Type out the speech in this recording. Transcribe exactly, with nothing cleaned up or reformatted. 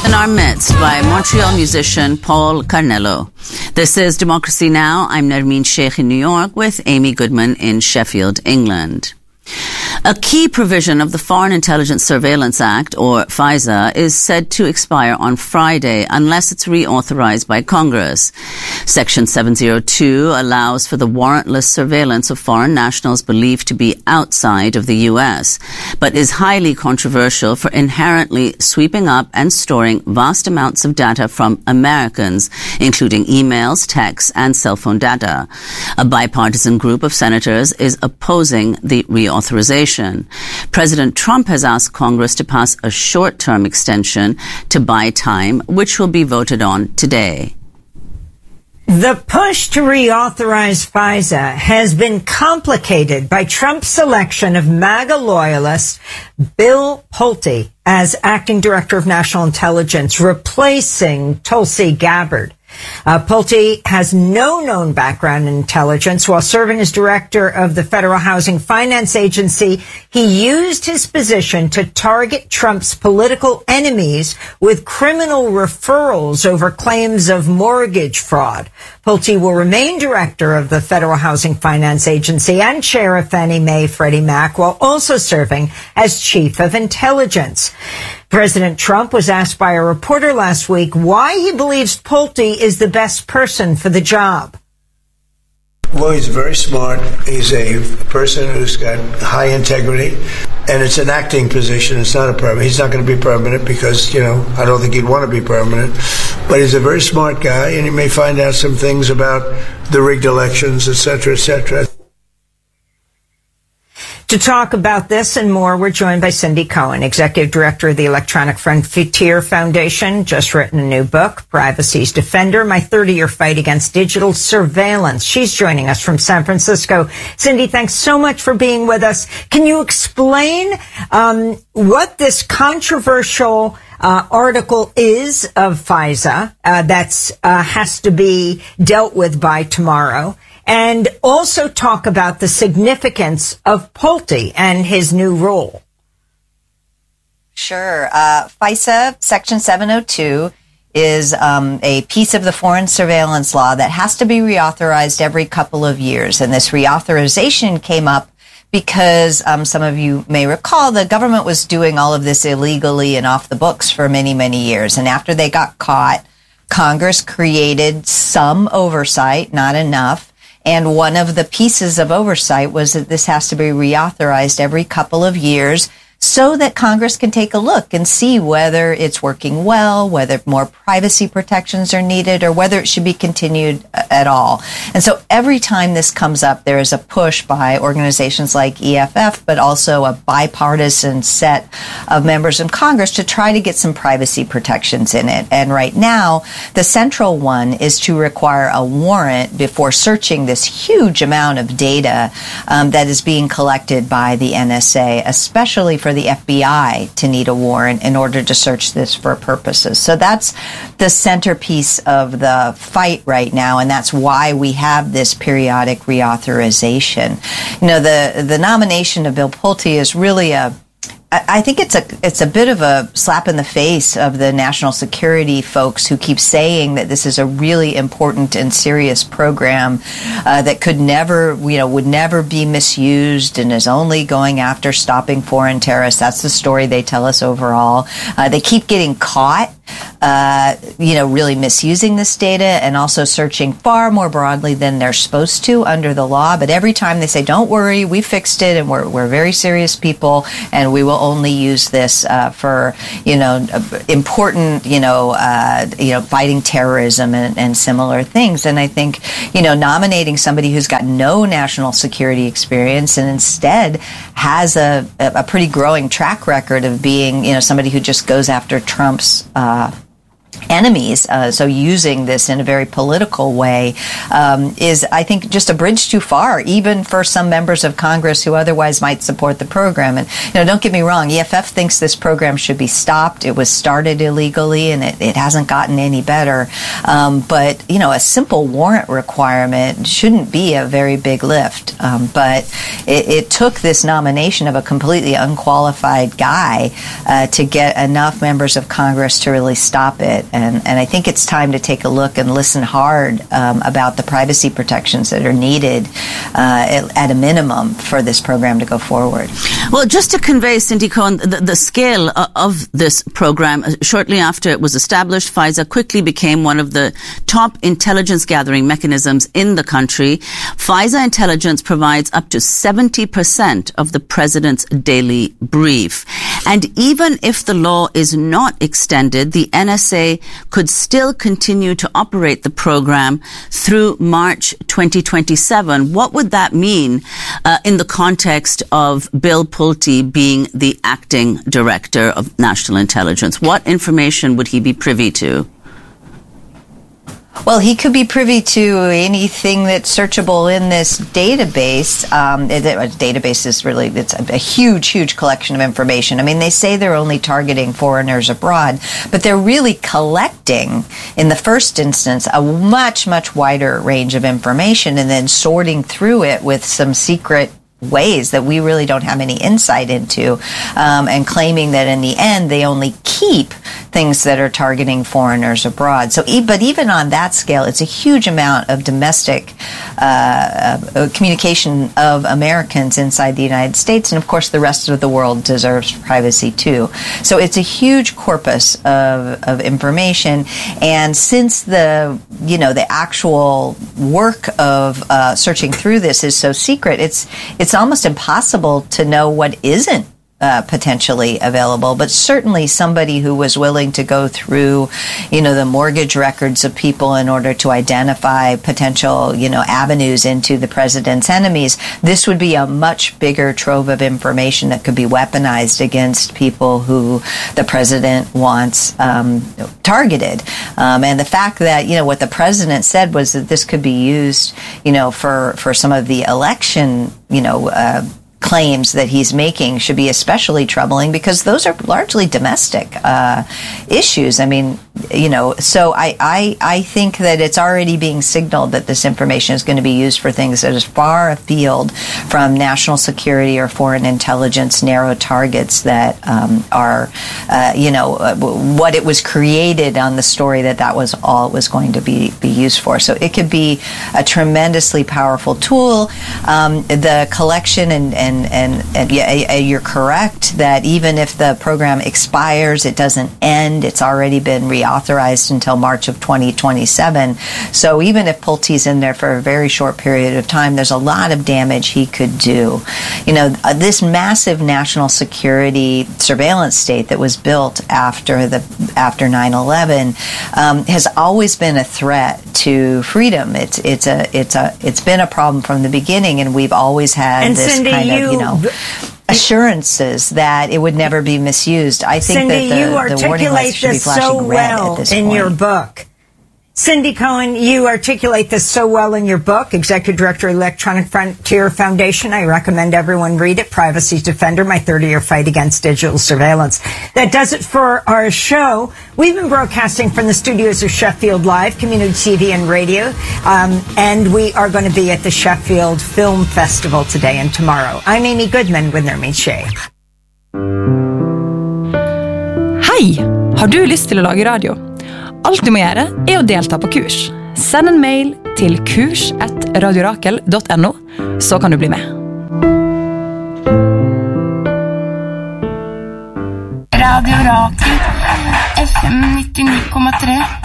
In our midst by Montreal musician Paul Carnello. This is Democracy Now! I'm Nermeen Sheikh in New York with Amy Goodman in Sheffield, England. A key provision of the Foreign Intelligence Surveillance Act, or FISA, is said to expire on Friday unless it's reauthorized by Congress. Section seven oh two allows for the warrantless surveillance of foreign nationals believed to be outside of the U S, but is highly controversial for inherently sweeping up and storing vast amounts of data from Americans, including emails, texts, and cell phone data. A bipartisan group of senators is opposing the reauthorization. President Trump has asked Congress to pass a short-term extension to buy time, which will be voted on today. The push to reauthorize FISA has been complicated by Trump's selection of MAGA loyalist Bill Pulte as acting director of national intelligence, replacing Tulsi Gabbard. Uh, Pulte has no known background in intelligence. While serving as director of the Federal Housing Finance Agency, he used his position to target Trump's political enemies with criminal referrals over claims of mortgage fraud. Pulte will remain director of the Federal Housing Finance Agency and chair of Fannie Mae Freddie Mac, while also serving as chief of intelligence. President Trump was asked by a reporter last week why he believes Pulte is the best person for the job. Well, he's very smart. He's a person who's got high integrity, and it's an acting position. It's not a permanent. He's not going to be permanent because, you know, I don't think he'd want to be permanent. But he's a very smart guy, and he may find out some things about the rigged elections, et cetera, et cetera. To talk about this and more, we're joined by Cindy Cohen, Executive Director of the Electronic Frontier Foundation, just written a new book, Privacy's Defender, My thirty-Year Fight Against Digital Surveillance. She's joining us from San Francisco. Cindy, thanks so much for being with us. Can you explain um, what this controversial uh, article is of FISA uh, that's uh, has to be dealt with by tomorrow? And also talk about the significance of Pulte and his new role. Sure. Uh, FISA Section seven oh two is um, a piece of the foreign surveillance law that has to be reauthorized every couple of years. And this reauthorization came up because um, some of you may recall the government was doing all of this illegally and off the books for many, many years. And after they got caught, Congress created some oversight, not enough. And one of the pieces of oversight was that this has to be reauthorized every couple of years so that Congress can take a look and see whether it's working well, whether more privacy protections are needed, or whether it should be continued at all. And so every time this comes up, there is a push by organizations like E F F, but also a bipartisan set of members in Congress to try to get some privacy protections in it. And right now, the central one is to require a warrant before searching this huge amount of data um, that is being collected by the N S A, especially for the F B I to need a warrant in order to search this for purposes. So that's the centerpiece of the fight right now, and that's why we have this periodic reauthorization. You know, the the nomination of Bill Pulte is really a I think it's a it's a bit of a slap in the face of the national security folks who keep saying that this is a really important and serious program uh, that could never, you know, would never be misused and is only going after stopping foreign terrorists. That's the story they tell us overall. Uh, they keep getting caught, uh, you know, really misusing this data and also searching far more broadly than they're supposed to under the law. But every time they say, don't worry, we fixed it and we're, we're very serious people and we will only use this uh, for, you know, important, you know, uh, you know, fighting terrorism and, and similar things. And I think, you know, nominating somebody who's got no national security experience and instead has a, a pretty growing track record of being, you know, somebody who just goes after Trump's uh, enemies, uh, so using this in a very political way um, is, I think, just a bridge too far, even for some members of Congress who otherwise might support the program. And, you know, don't get me wrong, E F F thinks this program should be stopped. It was started illegally, and it, it hasn't gotten any better. Um, but, you know, a simple warrant requirement shouldn't be a very big lift. Um, but it, it took this nomination of a completely unqualified guy uh, to get enough members of Congress to really stop it. And, and I think it's time to take a look and listen hard um, about the privacy protections that are needed uh, at, at a minimum for this program to go forward. Well, just to convey, Cindy Cohen, the, the scale of this program, shortly after it was established, FISA quickly became one of the top intelligence gathering mechanisms in the country. FISA intelligence provides up to seventy percent of the president's daily brief. And even if the law is not extended, the N S A could still continue to operate the program through March twenty twenty-seven. What would that mean uh, in the context of Bill Pulte being the acting director of national intelligence? What information would he be privy to? Well, he could be privy to anything that's searchable in this database. Um, it, it, database is really, it's a, a huge, huge collection of information. I mean, they say they're only targeting foreigners abroad, but they're really collecting, in the first instance, a much, much wider range of information and then sorting through it with some secret ways that we really don't have any insight into, um, and claiming that in the end they only keep things that are targeting foreigners abroad. So, but even on that scale, it's a huge amount of domestic uh, uh, communication of Americans inside the United States, and of course the rest of the world deserves privacy too. So it's a huge corpus of, of information, and since the you know the actual work of uh, searching through this is so secret, it's it's almost impossible to know what isn't Uh, potentially available, but certainly somebody who was willing to go through, you know, the mortgage records of people in order to identify potential, you know, avenues into the president's enemies, this would be a much bigger trove of information that could be weaponized against people who the president wants um, targeted. Um, and the fact that, you know, what the president said was that this could be used, you know, for, for some of the election, you know, uh, claims that he's making should be especially troubling because those are largely domestic uh, issues. I mean, you know, so I, I, I think that it's already being signaled that this information is going to be used for things that is far afield from national security or foreign intelligence narrow targets that um, are, uh, you know, uh, what it was created on the story that that was all it was going to be, be used for. So it could be a tremendously powerful tool. Um, the collection and, and And, and, and yeah, you're correct that even if the program expires, it doesn't end. It's already been reauthorized until March of twenty twenty-seven. So even if Pulte's in there for a very short period of time, there's a lot of damage he could do. You know, this massive national security surveillance state that was built after the after nine eleven um, has always been a threat to freedom. It's it's a it's a it's been a problem from the beginning, and we've always had and this Cindy, kind of you, you know assurances that it would never be misused. I think Cindy, that the, you the warning lights should be flashing so red well at this in point. your book. Cindy Cohen, you articulate this so well in your book, Executive Director of Electronic Frontier Foundation. I recommend everyone read it, Privacy's Defender, My thirty-year Fight Against Digital Surveillance. That does it for our show. We've been broadcasting from the studios of Sheffield Live, Community T V and Radio, um, and we are going to be at the Sheffield Film Festival today and tomorrow. I'm Amy Goodman with Nermeen Sheikh. Hei! Har du lyst til å lage radio? Alt du må gjøre er å delta på kurs. Send en mail til kurs at radiorakel punktum no, så kan du bli med. Radio Rakel, F M nittini komma tre.